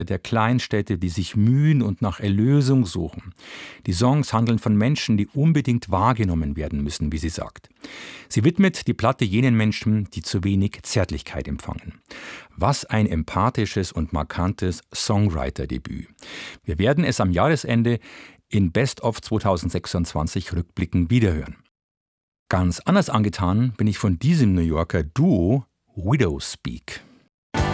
der Kleinstädte, die sich mühen und nach Erlösung suchen. Die Songs handeln von Menschen, die unbedingt wahrgenommen werden müssen, wie sie sagt. Sie widmet die Platte jenen Menschen, die zu wenig Zärtlichkeit empfangen. Was ein empathisches und markantes Songwriter-Debüt. Wir werden es am Jahresende in Best of 2026 rückblickend wiederhören. Ganz anders angetan bin ich von diesem New Yorker Duo Widowspeak.